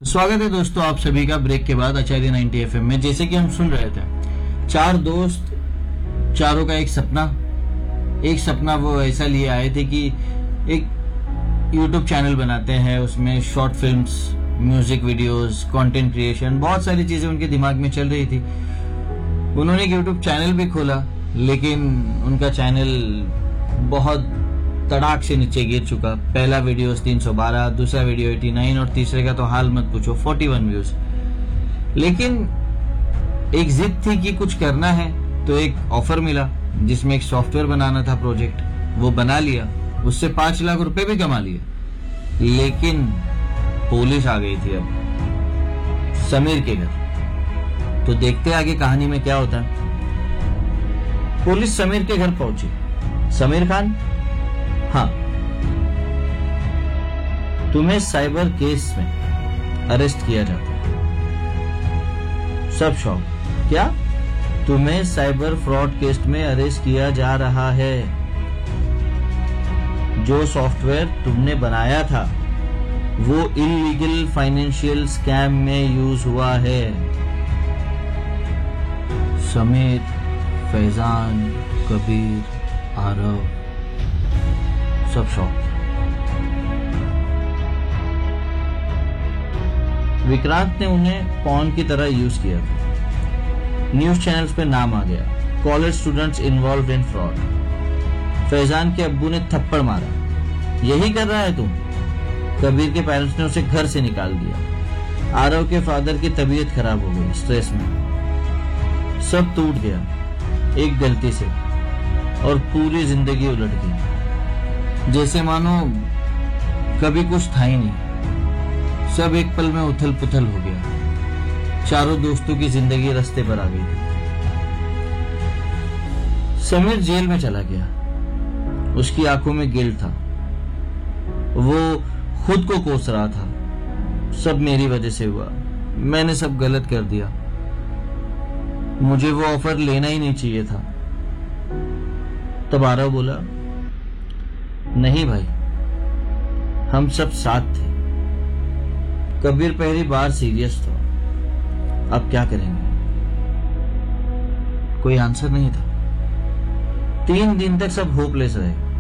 स्वागत है दोस्तों आप सभी का ब्रेक के बाद आचार्य 90 एफएम में। जैसे कि हम सुन रहे थे, चार दोस्त, चारों का एक सपना वो ऐसा लिए आए थे कि एक यूट्यूब चैनल बनाते हैं, उसमें short films, music videos, content creation, बहुत सारी चीजें उनके दिमाग में चल रही थी। उन्होंने एक यूट्यूब चैनल भी खोला, लेकिन उनका चैनल बहुत तड़ाक से नीचे गिर चुका। पहला वीडियो 312, दूसरा वीडियो 89 और तीसरे का तो हाल मत पूछो, 41 व्यूज। लेकिन एक जिद थी कि कुछ करना है, तो एक ऑफर मिला जिसमें एक सॉफ्टवेयर बनाना था प्रोजेक्ट, वो बना लिया, उससे 5 लाख रुपए भी कमा लिए। लेकिन पुलिस आ गई थी अब समीर के घर। तो देखते आगे कहानी में क्या होता है। पुलिस समीर के घर पहुंची। समीर खान, हाँ, तुम्हें साइबर केस में अरेस्ट किया जाता है। सब शौक, क्या? तुम्हें साइबर फ्रॉड केस में अरेस्ट किया जा रहा है। जो सॉफ्टवेयर तुमने बनाया था वो इलीगल फाइनेंशियल स्कैम में यूज हुआ है। समीर, फैजान, कबीर, आरव, सब शौक। विक्रांत ने उन्हें पॉन की तरह यूज किया था। न्यूज चैनल्स पे नाम आ गया, कॉलेज स्टूडेंट्स इन्वॉल्व्ड इन फ्रॉड। फैजान के अब्बू ने थप्पड़ मारा, यही कर रहा है तुम। कबीर के पेरेंट्स ने उसे घर से निकाल दिया। आरव के फादर की तबीयत खराब हो गई स्ट्रेस में। सब टूट गया एक गलती से, और पूरी जिंदगी उलट गई, जैसे मानो कभी कुछ था ही नहीं। सब एक पल में उथल पुथल हो गया। चारों दोस्तों की जिंदगी रास्ते पर आ गई। समीर जेल में चला गया। उसकी आंखों में गिल्ट था। वो खुद को कोस रहा था, सब मेरी वजह से हुआ, मैंने सब गलत कर दिया, मुझे वो ऑफर लेना ही नहीं चाहिए था। तब आरव बोला, नहीं भाई, हम सब साथ थे। कबीर पहली बार सीरियस था। अब क्या करेंगे? कोई आंसर नहीं था। 3 दिन तक सब होपलेस रहे।